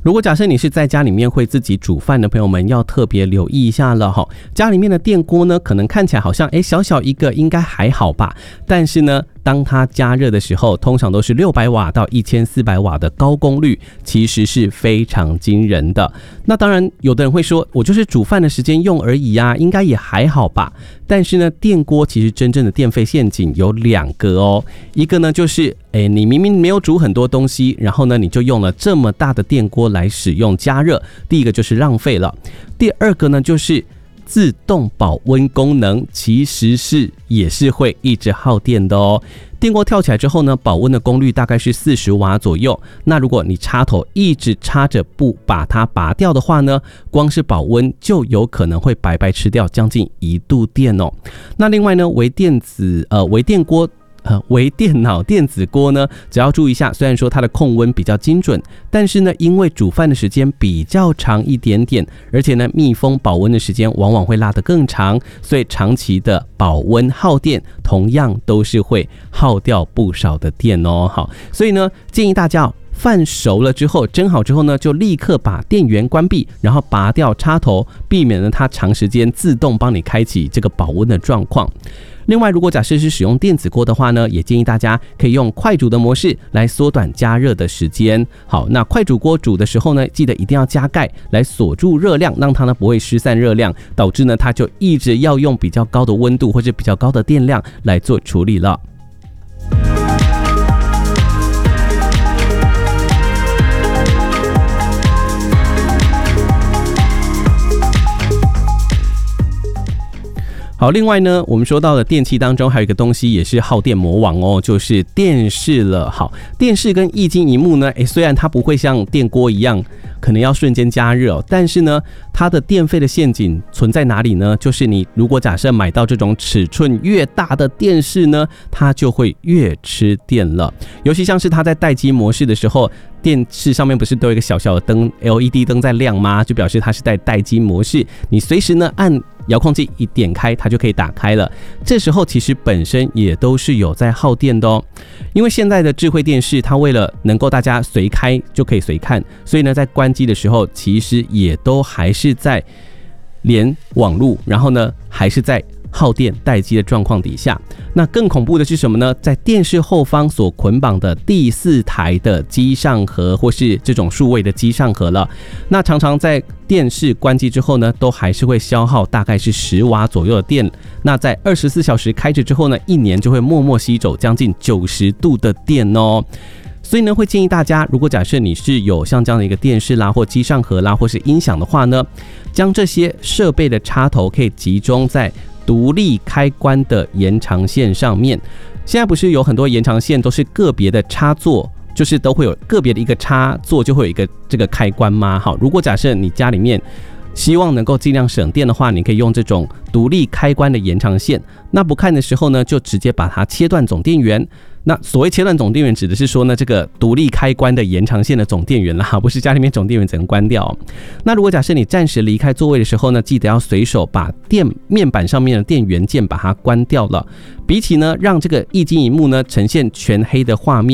如果假设你是在家里面会自己煮饭的朋友们，要特别留意一下了哈。家里面的电锅呢，可能看起来好像小小一个，应该还好吧，但是呢，当它加热的时候，通常都是600瓦到1400瓦的高功率，其实是非常惊人的。那当然，有的人会说，我就是煮饭的时间用而已啊，应该也还好吧。但是呢，电锅其实真正的电费陷阱有2个哦。一个呢，就是你明明没有煮很多东西，然后呢，你就用了这么大的电锅来使用加热，第一个就是浪费了。第二个呢，就是自动保温功能其实也是会一直耗电的哦。电锅跳起来之后呢，保温的功率大概是40瓦左右。那如果你插头一直插着不把它拔掉的话呢，光是保温就有可能会白白吃掉将近1度电哦。那另外呢，微电脑电子锅呢，只要注意一下，虽然说它的控温比较精准，但是呢，因为煮饭的时间比较长一点点，而且呢，密封保温的时间往往会拉得更长，所以长期的保温耗电同样都是会耗掉不少的电哦。好，所以呢，建议大家饭熟了之后，蒸好之后呢，就立刻把电源关闭，然后拔掉插头，避免了它长时间自动帮你开启这个保温的状况。另外，如果假设是使用电子锅的话呢，也建议大家可以用快煮的模式来缩短加热的时间。好，那快煮锅煮的时候呢，记得一定要加盖来锁住热量，让它呢不会失散热量，导致呢它就一直要用比较高的温度或者比较高的电量来做处理了。好，另外呢，我们说到的电器当中还有一个东西也是耗电魔王哦，就是电视了。好，电视跟液晶萤幕呢，虽然它不会像电锅一样可能要瞬间加热哦，但是呢，它的电费的陷阱存在哪里呢？就是你如果假设买到这种尺寸越大的电视呢，它就会越吃电了。尤其像是它在待机模式的时候，电视上面不是都有一个小小的灯 LED 灯在亮吗？就表示它是在待机模式，你随时呢按遥控器一点开，它就可以打开了。这时候其实本身也都是有在耗电的哦，因为现在的智慧电视，它为了能够大家随开就可以随看，所以呢，在关机的时候，其实也都还是在连网路，然后呢，还是在耗电待机的状况底下。那更恐怖的是什么呢？在电视后方所捆绑的第4台的机上盒，或是这种数位的机上盒了。那常常在电视关机之后呢，都还是会消耗大概是10瓦左右的电。那在24小时开着之后呢，1年就会默默吸走将近90度的电哦。所以呢，会建议大家，如果假设你是有像这样的一个电视啦，或机上盒啦，或是音响的话呢，将这些设备的插头可以集中在独立开关的延长线上面。现在不是有很多延长线都是个别的插座，就是都会有个别的一个插座，就会有一个这个开关吗？好，如果假设你家里面希望能够尽量省电的话，你可以用这种独立开关的延长线。那不看的时候呢，就直接把它切断总电源。那所谓切断总电源，指的是说呢，这个独立开关的延长线的总电源啦，不是家里面总电源只能关掉哦。那如果假设你暂时离开座位的时候呢，记得要随手把面板上面的电源键把它关掉了。比起呢，让这个液晶萤幕呢呈现全黑的画面，